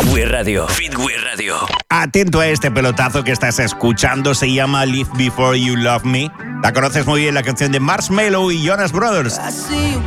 Fitway Radio. Fitway Radio. Atento a este pelotazo que estás escuchando, se llama Live Before You Love Me. La conoces muy bien, la canción de Marshmello y Jonas Brothers. I see you